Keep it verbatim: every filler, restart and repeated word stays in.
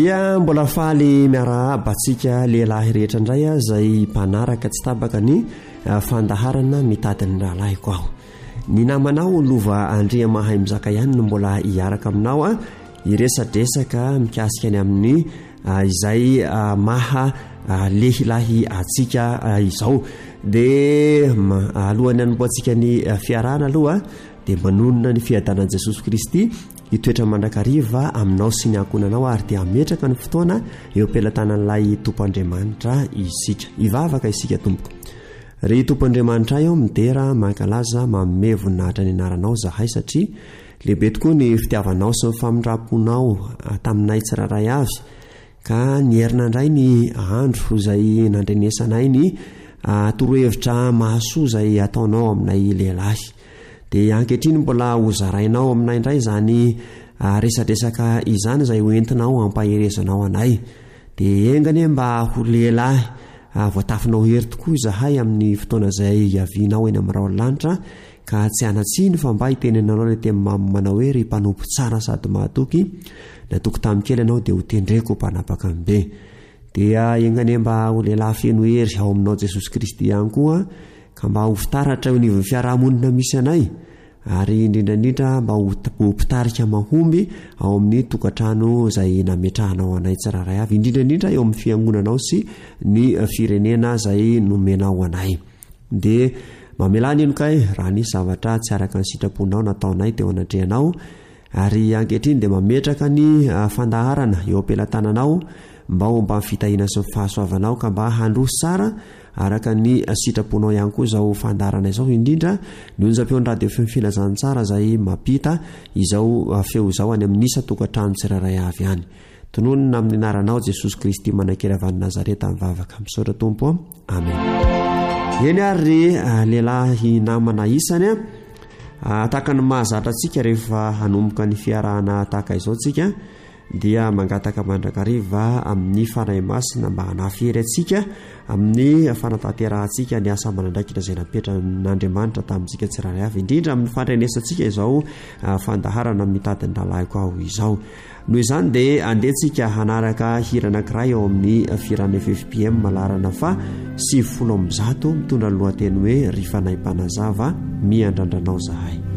ia mbola faly miarabatsika lehilahy rehetra indray a zay mpanaraka tsy tabaka ny fandaharana mitadiny rahalahyko aho ny namanao lova andria mahay mizaka ihany no mbola hiaraka aminao a iresadresaka mikasika any amin'ny izay maha lehilahy atsika izao dia alohany anomboantsika ny fiarahana aloha dia manonona ny fiadanan'i Jesosy Kristy itoetra mandrakariva aminao sy ny ankonanao ary dia ametraka ny fotoana eo am-pelatanan'ilay Tompo Andriamanitra isika ivavaka isika tompoko ry Tompo Andriamanitra eo midera mankalaza manome voninahitra ny anaranao zahay satria lehibe tokoa ny fitiavanao sy ny famindram-ponao taminay tsiraray avy ka nierina indray ny andro izay nandrenesanay ny torohevitra mahasoa izay ataonao aminay lehilahy dia ankehitriny mbola hozarainao aminay indray izany resadresaka izany izay hoentinao ampaherezanao anay dia engany mba ho lehilahy voatafinao hery tokoa izahay amin'ny fotoana izay hiavianao eny amin'ny raolanitra ka tsy anatsiny fa mba hitenenanao ilay teny manao hoe ry mpanompo tsara sady mahatoky natoko tamin'ny kely ianao dia ho tendreko mpanapaka be dia engany mba ho lehilahy feno hery ao aminao Jesosy Kristy ihany koa ka mba ho fitaratra eo anivon'ny fiarahamonina misy anay ary indrindrandrindra mba ho mpitarika mahomby ao amin'ny tokantrano izay nametrahanao anay tsiraray avy indrindrandrindra eo amin'ny fiangonanao sy ny firenena izay nomenao anay dia mamelany eno kay raha nisy zavatra tsy araka ny sitraponao nataonay teo anatrehanao ary ankehitriny dia mametraka ny fandaharana eo am-pelatananao mba ho mba fitahina sy fahasoavanao ka mba handroso tsara araka ny sitraponao ihany koa izao fandaharana izao indrindra ny onjam-peon'ny radio filazany tsara izay mampita izao feo izao any amin'isa tokantrano tsiraray avy ihany tononona amin'ny anaranao Jesosy Kristy manankeravany Nazareta mivavaka misaotra tompo amen. Eny ary lehilahy namana isany a tahaka ny mahazatra antsika rehefa hanomboka ny fiarahana tahaka izao tsika dia mangataka mandrakariva amin'ny fanahy masina mba hanafiry atsika amin'ny fanatanterahανtsika ny asa manandraikitra izay napetra'Andriamanitra tamintsika tsiraray avy indrindra amin'ny fandrenesantsika izao fandaharana mitadiny rahalahyko aho izao noho izany dia andehantsika hanaraka hira anankiray ao amin'ny firana F F P M malarana fa sivy folo amby zato mitondra ny lohateny hoe ry fanahy mpanazava miandrandranao zahay.